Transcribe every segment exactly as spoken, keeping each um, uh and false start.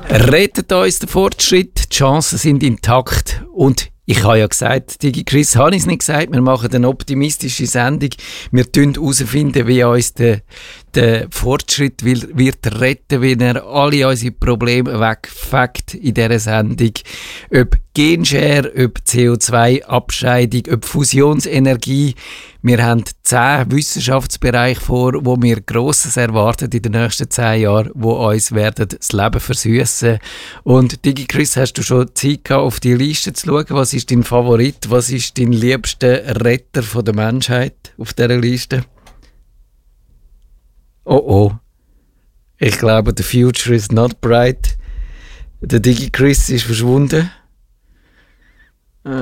Rettet uns der Fortschritt, die Chancen sind intakt und ich habe ja gesagt, DigiChris, habe ich es nicht gesagt, wir machen eine optimistische Sendung. Wir finden herausfinden, wie uns der, der Fortschritt will, wird retten, wenn er alle unsere Probleme wegfegt in dieser Sendung. Ob Genshare, ob C O zwei Abscheidung, ob Fusionsenergie. Wir haben zehn Wissenschaftsbereiche vor, wo wir Grosses erwarten in den nächsten zehn Jahren, wo uns werden das Leben versüssen. Und DigiChris, hast du schon Zeit gehabt, auf die Liste zu schauen? Was ist dein Favorit? Was ist dein liebster Retter von der Menschheit auf dieser Liste? Oh oh. Ich glaube, the future is not bright. Der DigiChris ist verschwunden. Äh.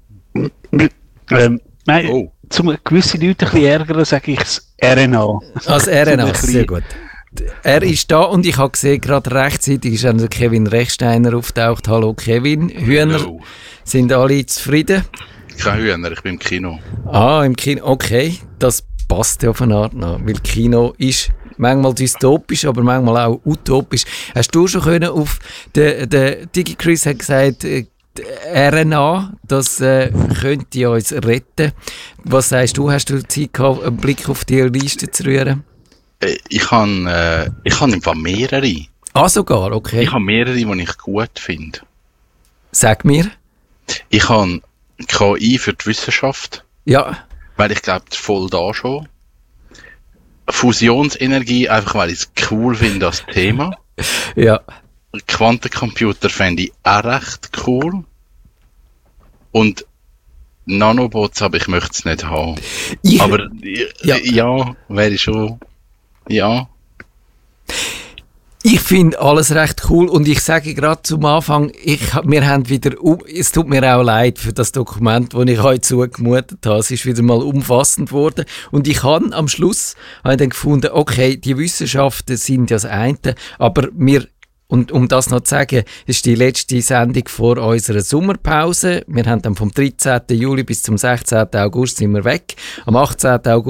Ähm, nein. Oh. Zum gewissen Leute ein bisschen ärgern, sage ich das R N A. Als R N A, sehr gut. Er ist da und ich habe gesehen, gerade rechtzeitig ist dann Kevin Rechsteiner auftaucht. Hallo Kevin. Hühner, Hello. Sind alle zufrieden? Kein Hühner, ich bin im Kino. Ah, im Kino, okay. Das passt ja auf eine Art nach, weil Kino ist manchmal dystopisch, aber manchmal auch utopisch. Hast du schon können auf, der, der DigiChris hat gesagt, R N A, das äh, könnte uns retten. Was sagst du? Hast du Zeit gehabt, einen Blick auf die Liste zu rühren? Äh, ich habe äh, ich habe im Fall mehrere. Ah, sogar, okay. Ich habe mehrere, die ich gut finde. Sag mir. Ich habe K I für die Wissenschaft. Ja. Weil ich glaube, voll da schon. Fusionsenergie, einfach weil ich es cool finde, das Thema. Ja. Quantencomputer fände ich auch recht cool. Und Nanobots, aber ich möchte es nicht haben. Ich, aber ja, ja wäre schon. Ja. Ich finde alles recht cool und ich sage gerade zum Anfang, ich, wir haben wieder, es tut mir auch leid für das Dokument, das ich euch zugemutet habe. Es ist wieder mal umfassend geworden und ich habe am Schluss habe ich dann gefunden, okay, die Wissenschaften sind ja das eine, aber wir Und um das noch zu sagen, ist die letzte Sendung vor unserer Sommerpause. Wir haben dann vom dreizehnten Juli bis zum sechzehnten August sind wir weg. Am achtzehnten August